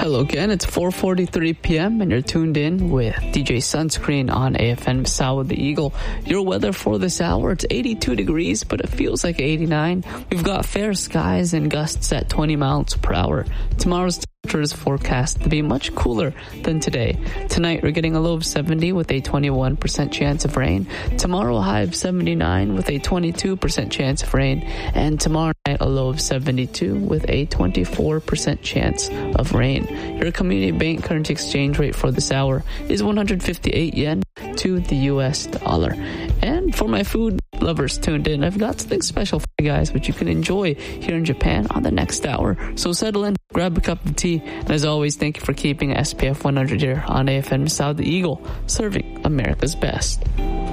Hello again, it's 4:43 p.m. and you're tuned in with DJ Sunscreen on AFN Misawa the Eagle. Your weather for this hour, it's 82 degrees, but it feels like 89. We've got fair skies and gusts at 20 miles per hour. Tomorrow's temperature is forecast to be much cooler than today. Tonight, we're getting a low of 70 with a 21% chance of rain. Tomorrow, a high of 79 with a 22% chance of rain. And tomorrow night, a low of 72 with a 24% chance of rain. Your community bank currency exchange rate for this hour is 158 yen to the US dollar. And for my food lovers tuned in, I've got something special for you guys which you can enjoy here in Japan on the next hour. So settle in, grab a cup of tea, and as always, thank you for keeping SPF 100 here on AFN Misawa the Eagle, serving America's best.